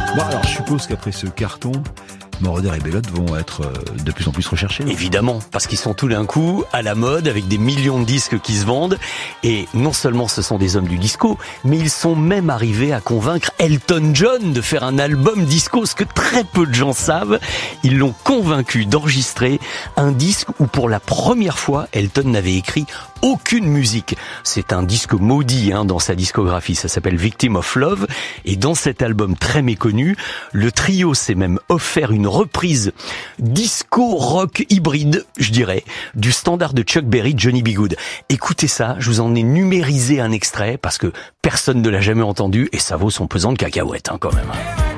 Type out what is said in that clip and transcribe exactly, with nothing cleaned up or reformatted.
Bon, alors je suppose qu'après ce carton, Moroder et Bellotte vont être de plus en plus recherchés. Évidemment, parce qu'ils sont tout d'un coup à la mode avec des millions de disques qui se vendent. Et non seulement ce sont des hommes du disco, mais ils sont même arrivés à convaincre Elton John de faire un album disco, ce que très peu de gens savent. Ils l'ont convaincu d'enregistrer un disque où pour la première fois, Elton n'avait écrit aucune musique. C'est un disque maudit hein, dans sa discographie, ça s'appelle Victim of Love. Et dans cet album très méconnu, le trio s'est même offert une reprise disco-rock hybride, je dirais, du standard de Chuck Berry, Johnny B. Good. Écoutez ça, je vous en ai numérisé un extrait parce que personne ne l'a jamais entendu et ça vaut son pesant de cacahuètes hein, quand même.